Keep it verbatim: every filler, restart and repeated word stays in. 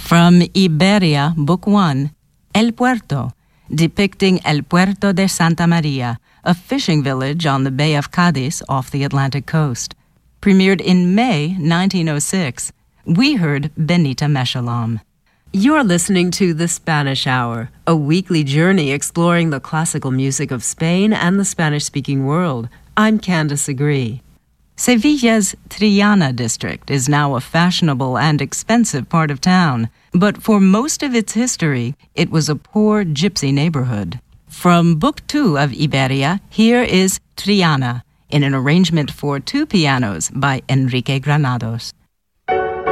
From Iberia, Book one, El Puerto, depicting El Puerto de Santa Maria, a fishing village on the Bay of Cadiz off the Atlantic coast. Premiered in May nineteen oh six, we heard Benita Meshalam. You're listening to The Spanish Hour, a weekly journey exploring the classical music of Spain and the Spanish-speaking world. I'm Candice Agree. Sevilla's Triana district is now a fashionable and expensive part of town, but for most of its history, it was a poor gypsy neighborhood. From Book two of Iberia, here is Triana, in an arrangement for two pianos by Enrique Granados.